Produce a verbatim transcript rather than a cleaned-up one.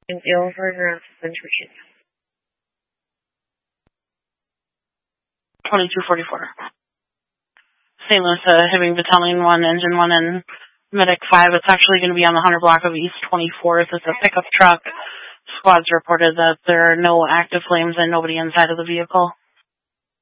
And ill for her concentration. twenty-two forty-four. Saint Louis, uh, Hibbing Battalion one, Engine one, and Medic five. It's actually going to be on the one hundred block of East twenty-fourth. It's a pickup truck. Squads reported that there are no active flames and nobody inside of the vehicle.